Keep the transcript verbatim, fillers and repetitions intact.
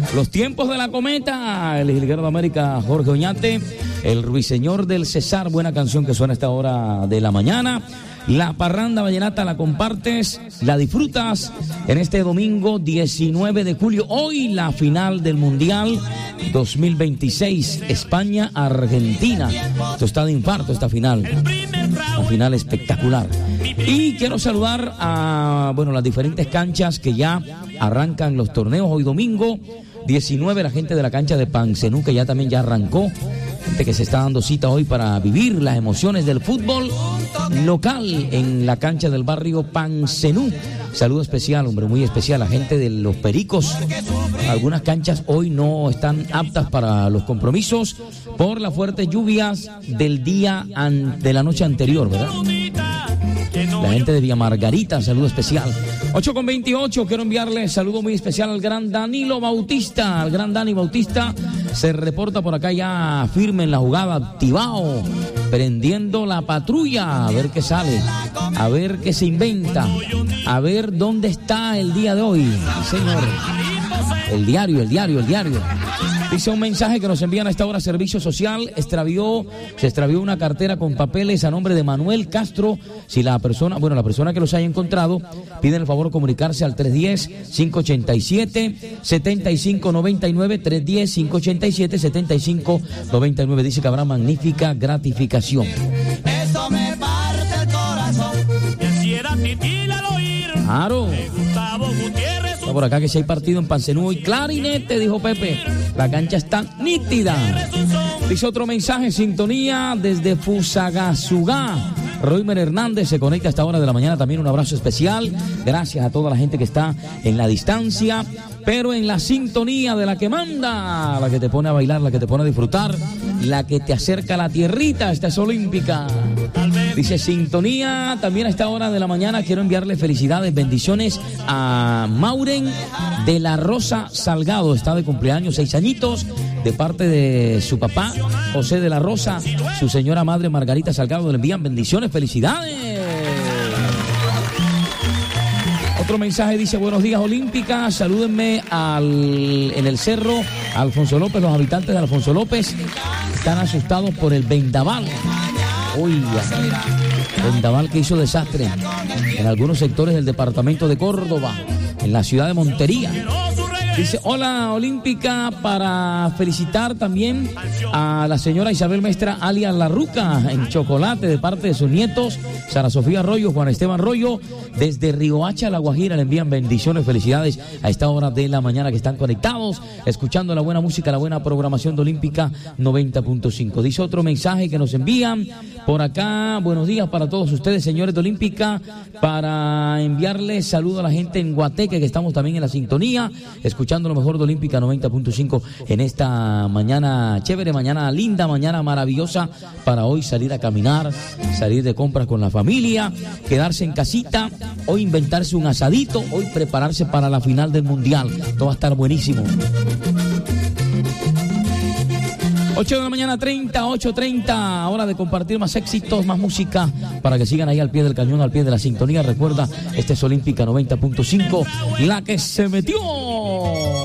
Los tiempos de la cometa, el jilguero de América, Jorge Oñate, el ruiseñor del Cesar, buena canción que suena a esta hora de la mañana. La parranda vallenata la compartes, la disfrutas en este domingo diecinueve de julio. Hoy la final del Mundial dos mil veintiséis, España-Argentina. Esto está de infarto esta final. Una final espectacular. Y quiero saludar a, bueno, las diferentes canchas que ya arrancan los torneos. Hoy domingo diecinueve, la gente de la cancha de Pancenú, que ya también ya arrancó. Gente que se está dando cita hoy para vivir las emociones del fútbol local en la cancha del barrio Pancenú. Saludo especial, hombre, muy especial a la gente de los Pericos. Algunas canchas hoy no están aptas para los compromisos por las fuertes lluvias del día an- de la noche anterior, ¿verdad? La gente de Villa Margarita, saludo especial. ocho con veintiocho, quiero enviarle saludo muy especial al gran Danilo Bautista. Al gran Dani Bautista se reporta por acá ya firme en la jugada, activado, prendiendo la patrulla, a ver qué sale, a ver qué se inventa, a ver dónde está el día de hoy. Sí, señor. El diario, el diario, el diario. Dice un mensaje que nos envían a esta hora: Servicio Social extravió, se extravió una cartera con papeles a nombre de Manuel Castro. Si la persona, bueno, la persona que los haya encontrado, piden el favor de comunicarse al tres uno cero, cinco ocho siete, siete cinco nueve nueve, tres uno cero, cinco ocho siete, siete cinco nueve nueve. Dice que habrá magnífica gratificación. Eso me parte el corazón. Y así era Titil al oír. Claro. Gustavo Gutiérrez. Está por acá que si hay partido en Pancenú y clarinete, dijo Pepe. La cancha está nítida. Dice otro mensaje: sintonía desde Fusagasugá. Roymer Hernández se conecta a esta hora de la mañana. También un abrazo especial. Gracias a toda la gente que está en la distancia, pero en la sintonía de la que manda, la que te pone a bailar, la que te pone a disfrutar, la que te acerca a la tierrita. Esta es olímpica. Dice sintonía también a esta hora de la mañana. Quiero enviarle felicidades, bendiciones a Mauren de la Rosa Salgado. Está de cumpleaños, seis añitos, de parte de su papá José de la Rosa, su señora madre Margarita Salgado. Le envían bendiciones, felicidades. Otro mensaje dice: buenos días, Olímpica, salúdenme al, en el cerro a Alfonso López. Los habitantes de Alfonso López están asustados por el vendaval. Oiga, vendaval que hizo desastre en algunos sectores del departamento de Córdoba, en la ciudad de Montería. Dice: hola, Olímpica, para felicitar también a la señora Isabel Mestra alias La Ruca en chocolate, de parte de sus nietos Sara Sofía Arroyo, Juan Esteban Arroyo, desde Riohacha, La Guajira. Le envían bendiciones, felicidades a esta hora de la mañana que están conectados, escuchando la buena música, la buena programación de Olímpica noventa punto cinco. Dice otro mensaje que nos envían por acá: buenos días para todos ustedes, señores de Olímpica, para enviarles saludo a la gente en Guateque, que estamos también en la sintonía, escuchando lo mejor de Olímpica noventa punto cinco en esta mañana chévere, mañana linda, mañana maravillosa para hoy salir a caminar, salir de compras con la familia, quedarse en casita, hoy inventarse un asadito, hoy prepararse para la final del Mundial. Todo va a estar buenísimo. ocho de la mañana, treinta, ocho treinta, hora de compartir más éxitos, más música, para que sigan ahí al pie del cañón, al pie de la sintonía. Recuerda, este es Olímpica noventa punto cinco, la que se metió.